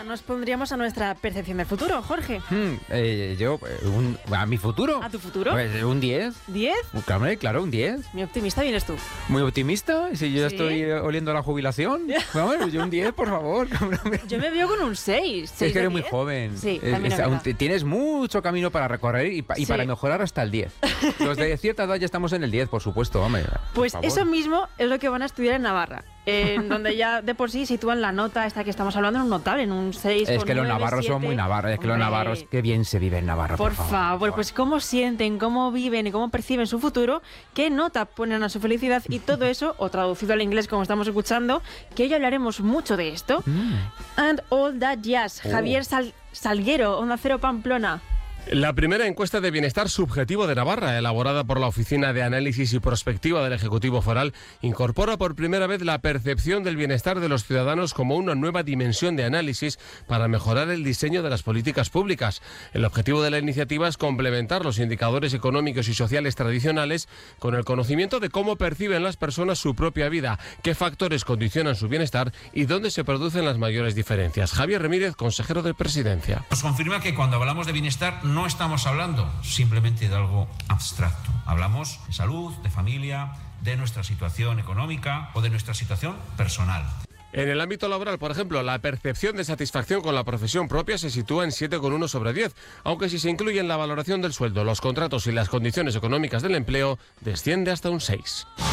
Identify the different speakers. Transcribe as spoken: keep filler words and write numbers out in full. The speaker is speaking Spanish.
Speaker 1: nos pondríamos a nuestra percepción del futuro, Jorge?
Speaker 2: Hmm, eh, yo, eh, un, ¿a mi futuro?
Speaker 1: ¿A tu futuro?
Speaker 2: Pues, un diez.
Speaker 1: ¿diez?
Speaker 2: Claro, claro, un diez.
Speaker 1: Muy optimista vienes tú.
Speaker 2: Muy optimista. Si yo
Speaker 1: ¿Sí?
Speaker 2: estoy eh, oliendo la jubilación. Vamos, yo un diez, por favor.
Speaker 1: Yo me veo con un seis.
Speaker 2: Es que eres muy joven.
Speaker 1: Sí,
Speaker 2: Es-
Speaker 1: también es
Speaker 2: es- aún
Speaker 1: verdad.
Speaker 2: te- tienes mucho camino para recorrer y, pa- y
Speaker 1: Sí.
Speaker 2: para mejorar hasta el diez. Los de cierta edad ya estamos en el diez, por supuesto, hombre. por
Speaker 1: Pues
Speaker 2: favor.
Speaker 1: eso mismo es lo que van a estudiar en Navarra, en donde ya de por sí sitúan la nota esta que estamos hablando en un notable, en un seis.
Speaker 2: Es que los navarros son muy navarros. Es que los
Speaker 1: Hombre.
Speaker 2: navarros, qué bien se vive en Navarra.
Speaker 1: Por favor, pues cómo sienten, cómo viven y cómo perciben su futuro, qué nota ponen a su felicidad y todo eso, o traducido al inglés como estamos escuchando, que hoy hablaremos mucho de esto.
Speaker 2: Mm.
Speaker 1: And all that jazz.
Speaker 2: Oh.
Speaker 1: Javier Sal- Salguero, Onda Cero Pamplona.
Speaker 3: La primera encuesta de bienestar subjetivo de Navarra, elaborada por la Oficina de Análisis y Prospectiva del Ejecutivo Foral, incorpora por primera vez la percepción del bienestar de los ciudadanos como una nueva dimensión de análisis para mejorar el diseño de las políticas públicas. El objetivo de la iniciativa es complementar los indicadores económicos y sociales tradicionales con el conocimiento de cómo perciben las personas su propia vida, qué factores condicionan su bienestar y dónde se producen las mayores diferencias. Javier Ramírez, consejero de Presidencia.
Speaker 4: Nos confirma que cuando hablamos de bienestar no estamos hablando simplemente de algo abstracto. Hablamos de salud, de familia, de nuestra situación económica o de nuestra situación personal.
Speaker 3: En el ámbito laboral, por ejemplo, la percepción de satisfacción con la profesión propia se sitúa en siete coma uno sobre diez, aunque si se incluyen la valoración del sueldo, los contratos y las condiciones económicas del empleo, desciende hasta un seis.